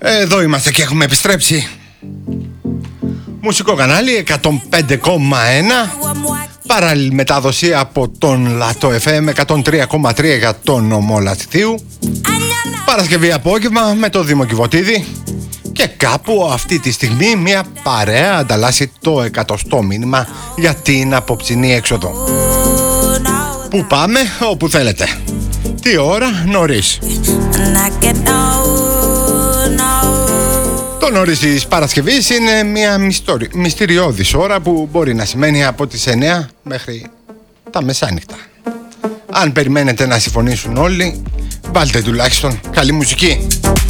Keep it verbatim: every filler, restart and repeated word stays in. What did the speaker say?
Εδώ είμαστε και έχουμε επιστρέψει. Μουσικό κανάλι εκατόν πέντε κόμμα ένα. Παράλληλη μετάδοση από τον Λατό εφ εμ εκατόν τρία κόμμα τρία για τον νομό Λατθίου. Παρασκευή απόγευμα με το Δήμο Κιβωτίδη. Και κάπου αυτή τη στιγμή μια παρέα ανταλλάσσει το εκατοστό μήνυμα για την απόψινή έξοδο. Πού πάμε? Όπου θέλετε. Τι ώρα? Νωρίς. Το νωρίς της Παρασκευής είναι μια μυστορι... μυστηριώδης ώρα που μπορεί να σημαίνει από τις εννιά μέχρι τα μεσάνυχτα. Αν περιμένετε να συμφωνήσουν όλοι, βάλτε τουλάχιστον καλή μουσική.